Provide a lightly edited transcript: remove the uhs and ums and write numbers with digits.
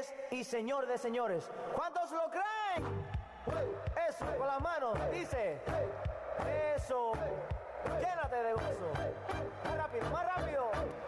Reyes y Señor de señores. ¿Cuántos lo creen? Eso, con las manos, dice. Eso. Llénate de gozo. Más rápido, más rápido.